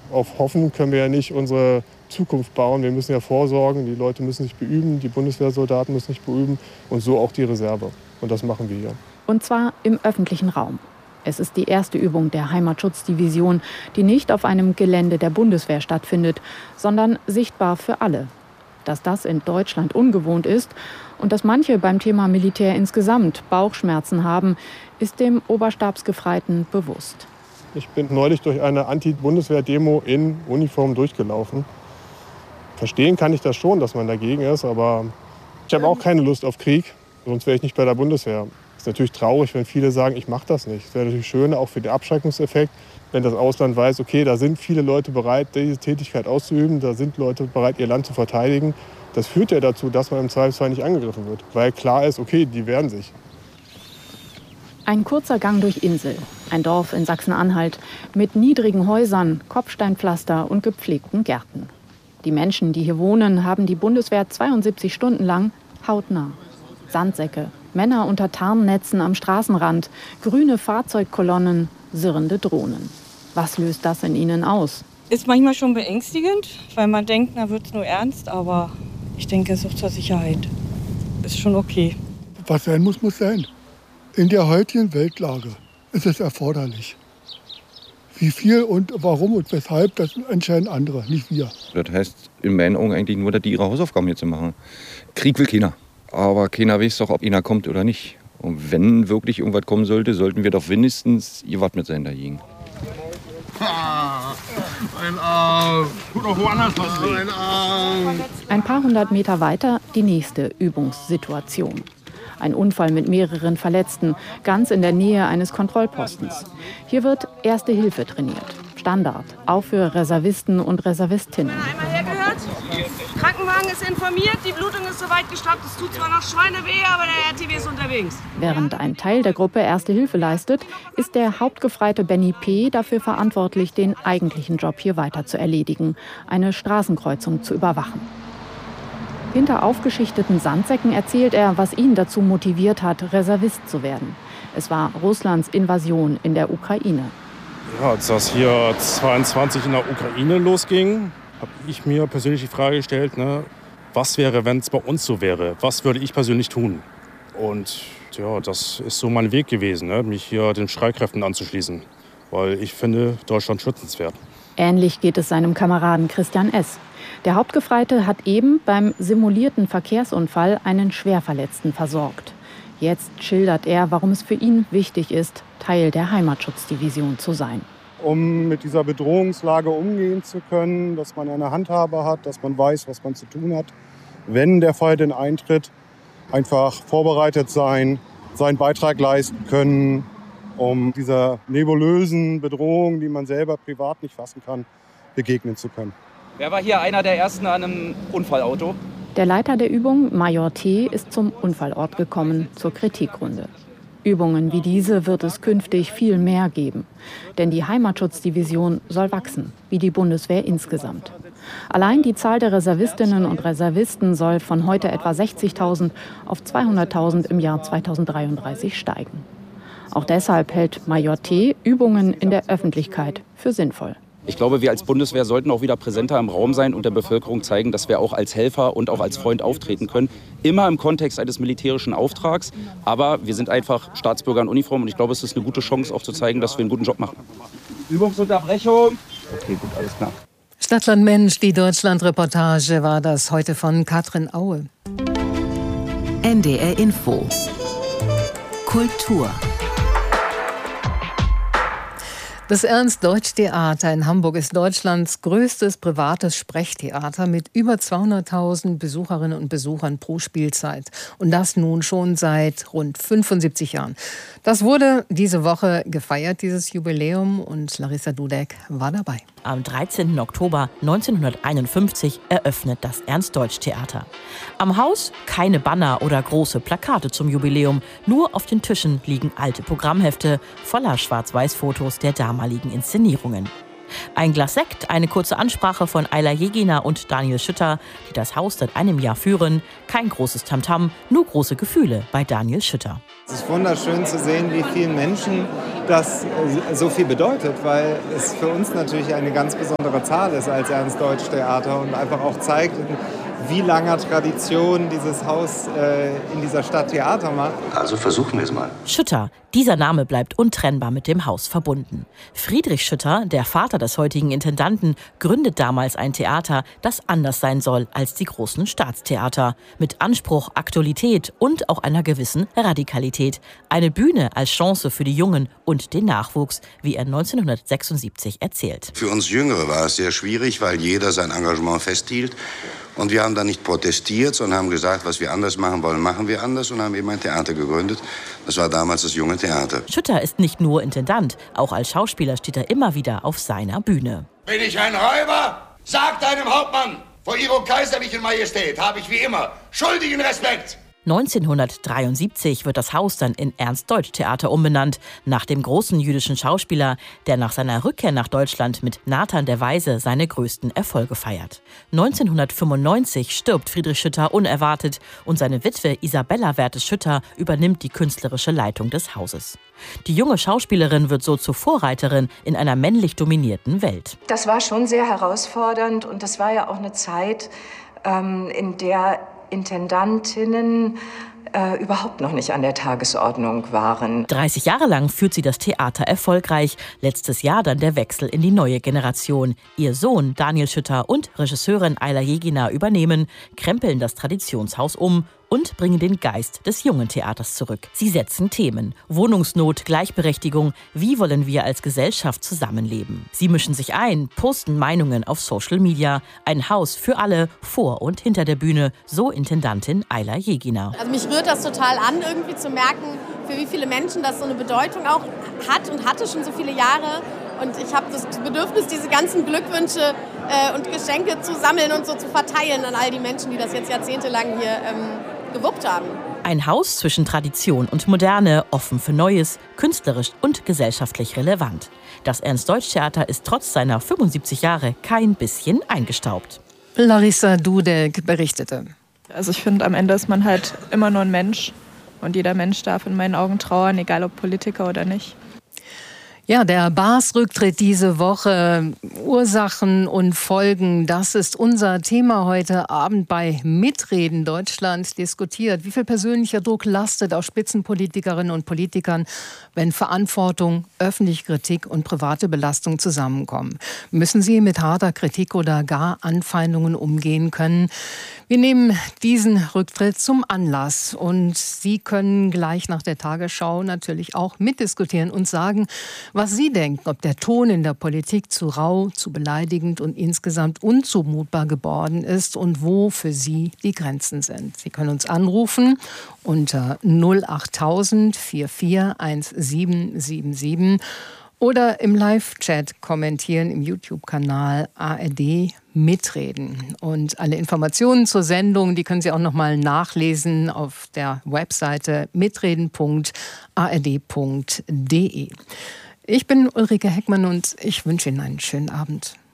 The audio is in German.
Auf Hoffen können wir ja nicht unsere Zukunft bauen. Wir müssen ja vorsorgen. Die Leute müssen sich beüben, die Bundeswehrsoldaten müssen sich beüben und so auch die Reserve. Und das machen wir hier. Und zwar im öffentlichen Raum. Es ist die erste Übung der Heimatschutzdivision, die nicht auf einem Gelände der Bundeswehr stattfindet, sondern sichtbar für alle. Dass das in Deutschland ungewohnt ist und dass manche beim Thema Militär insgesamt Bauchschmerzen haben, ist dem Oberstabsgefreiten bewusst. Ich bin neulich durch eine Anti-Bundeswehr-Demo in Uniform durchgelaufen. Verstehen kann ich das schon, dass man dagegen ist, aber ich habe auch keine Lust auf Krieg, sonst wäre ich nicht bei der Bundeswehr. Es ist natürlich traurig, wenn viele sagen, ich mache das nicht. Es wäre natürlich schön, auch für den Abschreckungseffekt, wenn das Ausland weiß, okay, da sind viele Leute bereit, diese Tätigkeit auszuüben, da sind Leute bereit, ihr Land zu verteidigen. Das führt ja dazu, dass man im Zweifelsfall nicht angegriffen wird, weil klar ist, okay, die wehren sich. Ein kurzer Gang durch Insel, ein Dorf in Sachsen-Anhalt mit niedrigen Häusern, Kopfsteinpflaster und gepflegten Gärten. Die Menschen, die hier wohnen, haben die Bundeswehr 72 Stunden lang hautnah. Sandsäcke, Männer unter Tarnnetzen am Straßenrand, grüne Fahrzeugkolonnen, sirrende Drohnen. Was löst das in ihnen aus? Ist manchmal schon beängstigend, weil man denkt, na wird's nur ernst, aber ich denke, es ist auch zur Sicherheit. Ist schon okay. Was sein muss, muss sein. In der heutigen Weltlage ist es erforderlich. Wie viel und warum und weshalb, das entscheiden andere, nicht wir. Das heißt in meinen Augen eigentlich nur, dass die ihre Hausaufgaben hier zu machen. Krieg will keiner. Aber keiner weiß doch, ob einer kommt oder nicht. Und wenn wirklich irgendwas kommen sollte, sollten wir doch wenigstens gewappnet sein dagegen. Ein paar hundert Meter weiter die nächste Übungssituation. Ein Unfall mit mehreren Verletzten, ganz in der Nähe eines Kontrollpostens. Hier wird Erste Hilfe trainiert. Standard, auch für Reservisten und Reservistinnen. Einmal hergehört, Krankenwagen ist informiert, die Blutung ist soweit gestoppt. Es tut zwar noch Schweineweh, aber der RTW ist unterwegs. Während ein Teil der Gruppe Erste Hilfe leistet, ist der Hauptgefreite Benny P. dafür verantwortlich, den eigentlichen Job hier weiter zu erledigen, eine Straßenkreuzung zu überwachen. Hinter aufgeschichteten Sandsäcken erzählt er, was ihn dazu motiviert hat, Reservist zu werden. Es war Russlands Invasion in der Ukraine. Ja, als das hier 22 in der Ukraine losging, habe ich mir persönlich die Frage gestellt, was wäre, wenn es bei uns so wäre? Was würde ich persönlich tun? Und ja, das ist so mein Weg gewesen, mich hier den Streitkräften anzuschließen, weil ich finde Deutschland schützenswert. Ähnlich geht es seinem Kameraden Christian S. Der Hauptgefreite hat eben beim simulierten Verkehrsunfall einen Schwerverletzten versorgt. Jetzt schildert er, warum es für ihn wichtig ist, Teil der Heimatschutzdivision zu sein. Um mit dieser Bedrohungslage umgehen zu können, dass man eine Handhabe hat, dass man weiß, was man zu tun hat, wenn der Fall denn eintritt, einfach vorbereitet sein, seinen Beitrag leisten können, um dieser nebulösen Bedrohung, die man selber privat nicht fassen kann, begegnen zu können. Wer war hier einer der Ersten an einem Unfallauto? Der Leiter der Übung, Major T., ist zum Unfallort gekommen, zur Kritikrunde. Übungen wie diese wird es künftig viel mehr geben. Denn die Heimatschutzdivision soll wachsen, wie die Bundeswehr insgesamt. Allein die Zahl der Reservistinnen und Reservisten soll von heute etwa 60.000 auf 200.000 im Jahr 2033 steigen. Auch deshalb hält Major T. Übungen in der Öffentlichkeit für sinnvoll. Ich glaube, wir als Bundeswehr sollten auch wieder präsenter im Raum sein und der Bevölkerung zeigen, dass wir auch als Helfer und auch als Freund auftreten können. Immer im Kontext eines militärischen Auftrags. Aber wir sind einfach Staatsbürger in Uniform und ich glaube, es ist eine gute Chance, auch zu zeigen, dass wir einen guten Job machen. Übungsunterbrechung. Okay, gut, alles klar. Stadtland Mensch, die Deutschland-Reportage war das heute von Katrin Aue. NDR Info. Kultur. Das Ernst-Deutsch-Theater in Hamburg ist Deutschlands größtes privates Sprechtheater mit über 200.000 Besucherinnen und Besuchern pro Spielzeit. Und das nun schon seit rund 75 Jahren. Das wurde diese Woche gefeiert, dieses Jubiläum, und Larissa Dudek war dabei. Am 13. Oktober 1951 eröffnet das Ernst-Deutsch-Theater. Am Haus keine Banner oder große Plakate zum Jubiläum. Nur auf den Tischen liegen alte Programmhefte voller Schwarz-Weiß-Fotos der damaligen Inszenierungen. Ein Glas Sekt, eine kurze Ansprache von Ayla Jegina und Daniel Schütter, die das Haus seit einem Jahr führen. Kein großes Tamtam, nur große Gefühle bei Daniel Schütter. Es ist wunderschön zu sehen, wie vielen Menschen das so viel bedeutet, weil es für uns natürlich eine ganz besondere Zahl ist als Ernst-Deutsch-Theater und einfach auch zeigt, wie langer Tradition dieses Haus in dieser Stadt Theater macht. Also versuchen wir es mal. Schütter, dieser Name bleibt untrennbar mit dem Haus verbunden. Friedrich Schütter, der Vater des heutigen Intendanten, gründet damals ein Theater, das anders sein soll als die großen Staatstheater. Mit Anspruch, Aktualität und auch einer gewissen Radikalität. Eine Bühne als Chance für die Jungen und den Nachwuchs, wie er 1976 erzählt. Für uns Jüngere war es sehr schwierig, weil jeder sein Engagement festhielt. Und wir haben da nicht protestiert, sondern haben gesagt, was wir anders machen wollen, machen wir anders und haben eben ein Theater gegründet. Das war damals das Junge Theater. Schütter ist nicht nur Intendant, auch als Schauspieler steht er immer wieder auf seiner Bühne. Bin ich ein Räuber? Sag deinem Hauptmann, vor Ihrer kaiserlichen Majestät habe ich wie immer schuldigen Respekt. 1973 wird das Haus dann in Ernst-Deutsch-Theater umbenannt, nach dem großen jüdischen Schauspieler, der nach seiner Rückkehr nach Deutschland mit Nathan der Weise seine größten Erfolge feiert. 1995 stirbt Friedrich Schütter unerwartet und seine Witwe Isabella Wertes-Schütter übernimmt die künstlerische Leitung des Hauses. Die junge Schauspielerin wird so zur Vorreiterin in einer männlich dominierten Welt. Das war schon sehr herausfordernd und das war ja auch eine Zeit, in der Intendantinnen überhaupt noch nicht an der Tagesordnung waren. 30 Jahre lang führt sie das Theater erfolgreich. Letztes Jahr dann der Wechsel in die neue Generation. Ihr Sohn Daniel Schütter und Regisseurin Ayla Jegina übernehmen, krempeln das Traditionshaus um und bringen den Geist des jungen Theaters zurück. Sie setzen Themen: Wohnungsnot, Gleichberechtigung, wie wollen wir als Gesellschaft zusammenleben? Sie mischen sich ein, posten Meinungen auf Social Media. Ein Haus für alle, vor und hinter der Bühne, so Intendantin Ayla Jegina. Also mich rührt das total an, irgendwie zu merken, für wie viele Menschen das so eine Bedeutung auch hat und hatte schon so viele Jahre. Und ich habe das Bedürfnis, diese ganzen Glückwünsche und Geschenke zu sammeln und so zu verteilen an all die Menschen, die das jetzt jahrzehntelang hier gewuppt haben. Ein Haus zwischen Tradition und Moderne, offen für Neues, künstlerisch und gesellschaftlich relevant. Das Ernst-Deutsch-Theater ist trotz seiner 75 Jahre kein bisschen eingestaubt. Larissa Dudek berichtete. Also ich finde, am Ende ist man halt immer nur ein Mensch. Und jeder Mensch darf in meinen Augen trauern, egal ob Politiker oder nicht. Ja, der Baas-Rücktritt diese Woche, Ursachen und Folgen, das ist unser Thema heute Abend bei Mitreden Deutschland diskutiert. Wie viel persönlicher Druck lastet auf Spitzenpolitikerinnen und Politikern, wenn Verantwortung, öffentliche Kritik und private Belastung zusammenkommen? Müssen sie mit harter Kritik oder gar Anfeindungen umgehen können? Wir nehmen diesen Rücktritt zum Anlass und Sie können gleich nach der Tagesschau natürlich auch mitdiskutieren und sagen, was Sie denken, ob der Ton in der Politik zu rau, zu beleidigend und insgesamt unzumutbar geworden ist und wo für Sie die Grenzen sind. Sie können uns anrufen unter 08000 441777 oder im Live-Chat kommentieren im YouTube-Kanal ARD Mitreden. Und alle Informationen zur Sendung, die können Sie auch noch mal nachlesen auf der Webseite mitreden.ard.de. Ich bin Ulrike Heckmann und ich wünsche Ihnen einen schönen Abend.